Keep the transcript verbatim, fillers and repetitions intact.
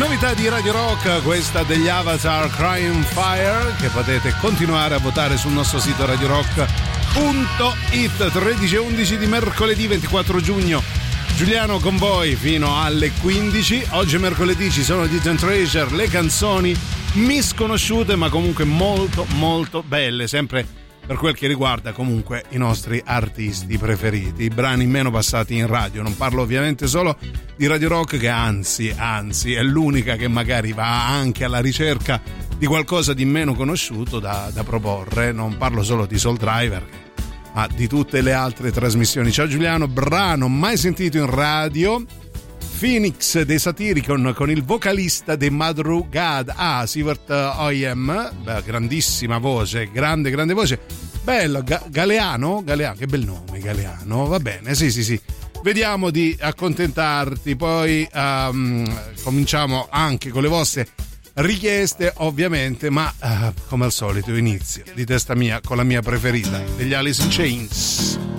Novità di Radio Rock, questa degli Avatar, Crying Fire, che potete continuare a votare sul nostro sito radio rock punto it. Tredici e undici di mercoledì ventiquattro giugno. Giuliano con voi fino alle quindici. Oggi è mercoledì, ci sono Hidden Treasure, le canzoni misconosciute ma comunque molto molto belle, sempre per quel che riguarda comunque i nostri artisti preferiti, i brani meno passati in radio. Non parlo ovviamente solo di Radio Rock, che anzi, anzi è l'unica che magari va anche alla ricerca di qualcosa di meno conosciuto da, da proporre. Non parlo solo di Soul Driver, ma di tutte le altre trasmissioni. Ciao Giuliano, brano mai sentito in radio, Phoenix dei Satyricon con il vocalista dei Madrugada, ah, Sivert Oyem, beh, grandissima voce, grande grande voce, bello, Ga- Galeano, Galeano, che bel nome, Galeano, va bene, sì sì sì, vediamo di accontentarti, poi um, cominciamo anche con le vostre richieste ovviamente, ma uh, come al solito inizio di testa mia con la mia preferita, degli Alice in Chains.